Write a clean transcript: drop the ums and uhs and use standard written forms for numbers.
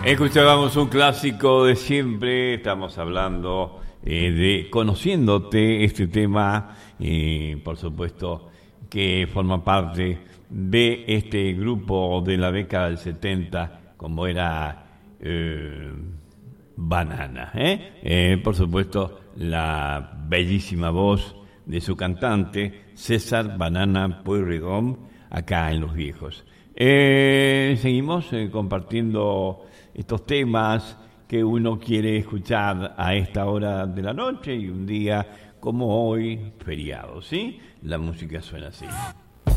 Escuchábamos un clásico de siempre, estamos hablando de Conociéndote, este tema, por supuesto, que forma parte de este grupo de la década del 70, como era Banana. Por supuesto, la bellísima voz de su cantante, César Banana Pueyrredón, acá en Los Viejos. Seguimos compartiendo estos temas que uno quiere escuchar a esta hora de la noche y un día como hoy, feriado, ¿sí? La música suena así.